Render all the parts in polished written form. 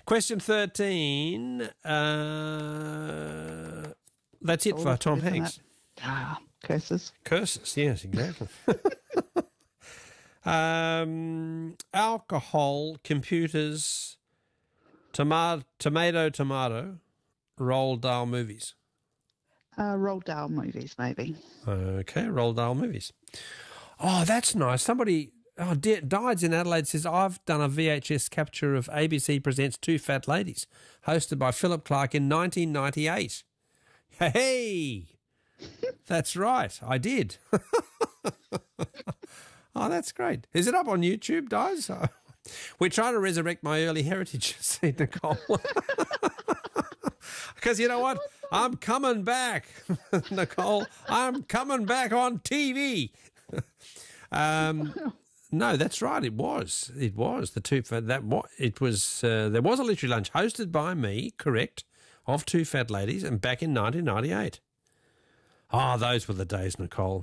Question 13. That's it for Tom Hanks. Curses. Curses, yes, exactly. Alcohol, computers, tomato, Roald Dahl movies. Roald Dahl movies, maybe. Okay, Roald Dahl movies. Oh, that's nice. Somebody, Dides in Adelaide says, I've done a VHS capture of ABC Presents Two Fat Ladies, hosted by Philip Clark in 1998. Hey! That's right, I did. Oh, that's great. Is it up on YouTube, Dides? We're trying to resurrect my early heritage, see, Nicole. Because you know what? I'm coming back, Nicole. I'm coming back on TV. No, that's right. It was the two fat. It was. There was a literary lunch hosted by me, correct, of Two Fat Ladies, and back in 1998. Ah, those were the days, Nicole.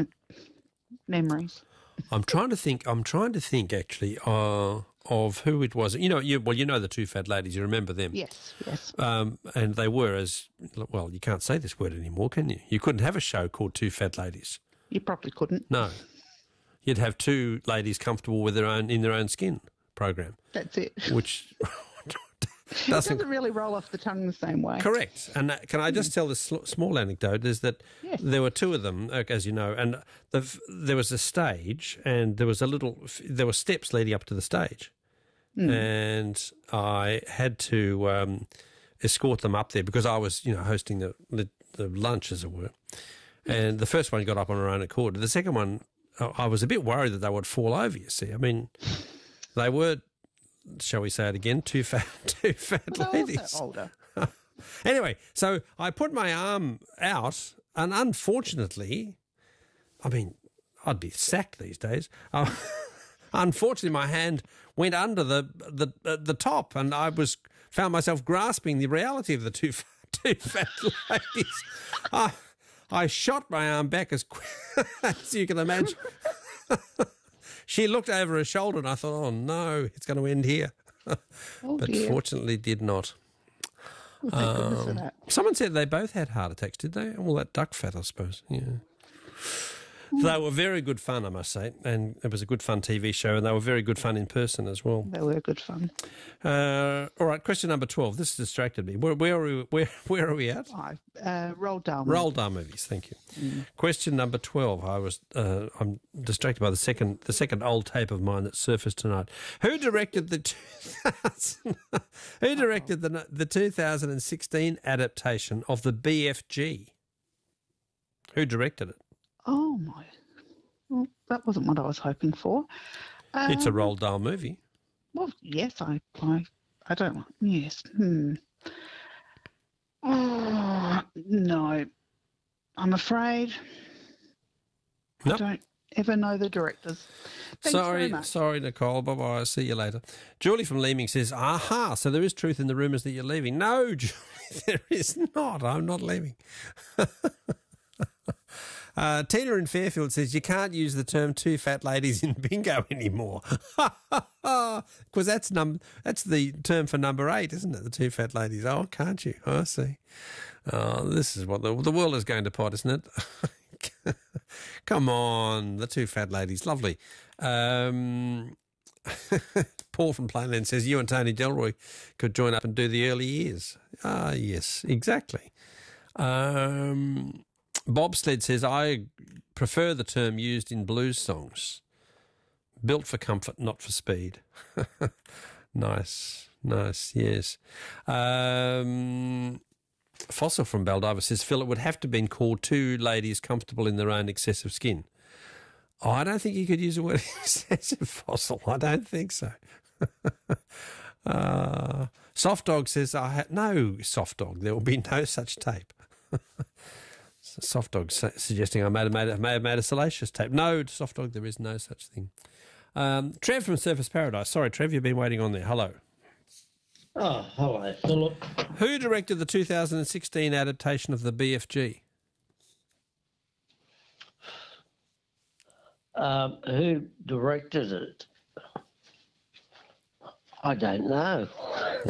Memories. I'm trying to think actually of who it was. You know the Two Fat Ladies. You remember them? Yes. And they were you can't say this word anymore, can you? You couldn't have a show called Two Fat Ladies. You probably couldn't. No. You'd have two ladies comfortable with in their own skin program. That's it. Which doesn't really roll off the tongue the same way. Correct. And can I just tell this small anecdote? Is that there were two of them, as you know, and there was a stage, and there were steps leading up to the stage, and I had to escort them up there because I was, hosting the lunch, as it were. And the first one got up on her own accord. The second one, I was a bit worried that they would fall over. You see, I mean, they were. Shall we say it again? Two fat ladies. Older. Anyway, so I put my arm out, and unfortunately, I mean, I'd be sacked these days. Unfortunately, my hand went under the top, and I found myself grasping the reality of the two fat ladies. I shot my arm back as you can imagine. She looked over her shoulder and I thought, oh, no, it's going to end here. But fortunately did not. Well, thank goodness for that. Someone said they both had heart attacks, did they? All that duck fat, I suppose. Yeah. They were very good fun, I must say, and it was a good fun TV show, and they were very good fun in person as well. They were good fun. All right, question number 12. This distracted me. Where are we at? Roald Dahl. Roald Dahl movies. Thank you. Question number 12. I'm distracted by the second old tape of mine that surfaced tonight. Who directed the 2016 adaptation of the BFG? Who directed it? Oh, my. Well, that wasn't what I was hoping for. It's a Roald Dahl movie. Well, yes, I don't. Yes. Oh, no. I'm afraid I don't ever know the directors. Thanks very much. Sorry, Nicole. Bye-bye. See you later. Julie from Leeming says, aha, so there is truth in the rumours that you're leaving. No, Julie, there is not. I'm not leaving. Tina in Fairfield says, you can't use the term two fat ladies in bingo anymore. Because that's the term for number 8, isn't it? The two fat ladies. Oh, can't you? I see. This is what the world is going to pot, isn't it? Come on, the two fat ladies. Lovely. Paul from Plainland says, you and Tony Delroy could join up and do the early years. Yes, exactly. Bobsled says, I prefer the term used in blues songs. Built for comfort, not for speed. Nice, yes. Fossil from Baldiva says, Phil, it would have to have been called two ladies comfortable in their own excessive skin. Oh, I don't think you could use the word excessive, Fossil. I don't think so. Soft Dog says, no, Soft Dog, there will be no such tape. Soft Dog suggesting I may have made a salacious tape. No, Soft Dog, there is no such thing. Trev from Surface Paradise. Sorry, Trev, you've been waiting on there. Hello. Oh, hello, Philip. Who directed the 2016 adaptation of the BFG? Who directed it? I don't know.